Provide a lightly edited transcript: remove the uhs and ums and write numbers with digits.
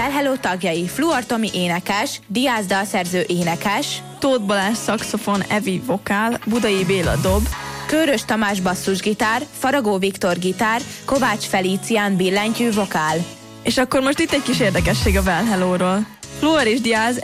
Well Hello tagjai: Fluor Tomi énekes, Diaz dalszerző énekes, Tóth Balázs szaxofon, Evi vokál, Budai Béla dob, Kőrös Tamás basszusgitár, Faragó Viktor gitár, Kovács Felícián billentyű vokál. és akkor most itt egy kis érdekesség a Well Hello-ról. Fluor és Diaz